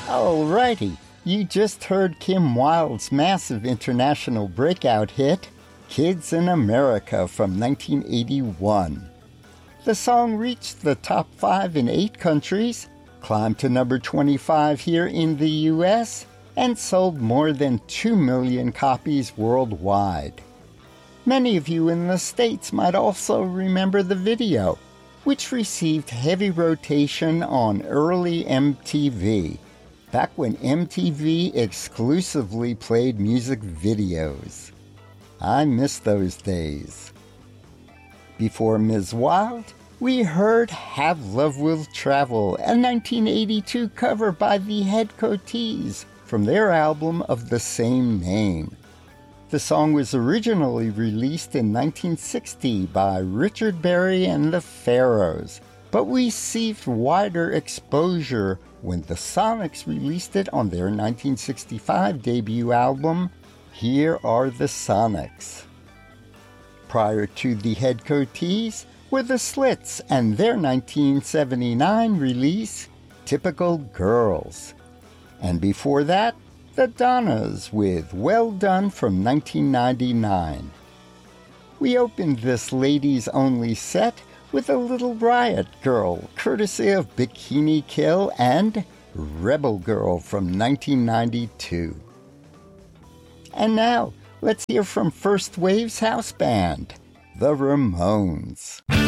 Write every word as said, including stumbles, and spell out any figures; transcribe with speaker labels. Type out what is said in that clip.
Speaker 1: Alrighty, you just heard Kim Wilde's massive international breakout hit, Kids in America from nineteen eighty-one. The song reached the top five in eight countries, climbed to number twenty-five here in the U S, and sold more than two million copies worldwide. Many of you in the States might also remember the video, which received heavy rotation on early M T V, back when M T V exclusively played music videos. I miss those days. Before Miz Wilde, we heard Have Love Will Travel, a nineteen eighty-two cover by the Head Coatees from their album of the same name. The song was originally released in nineteen sixty by Richard Berry and the Pharaohs, but received wider exposure when the Sonics released it on their nineteen sixty-five debut album, Here Are the Sonics. Prior to the Head Coatees were the Slits and their nineteen seventy-nine release, Typical Girls. And before that, the Donnas with Well Done from nineteen ninety-nine. We opened this ladies-only set with a little Riot Girl, courtesy of Bikini Kill, and Rebel Girl from nineteen ninety-two. And now, let's hear from First Wave's house band, the Ramones.